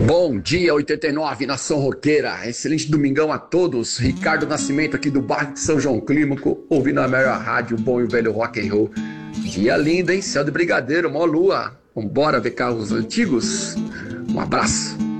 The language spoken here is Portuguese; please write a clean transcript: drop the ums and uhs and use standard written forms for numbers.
Bom dia, 89, nação roqueira. Excelente domingão a todos. Ricardo Nascimento aqui do bairro de São João Clímaco, ouvindo a melhor rádio, bom e velho rock and roll. Dia lindo, hein? Céu de brigadeiro, mó lua. Vambora ver carros antigos? Um abraço.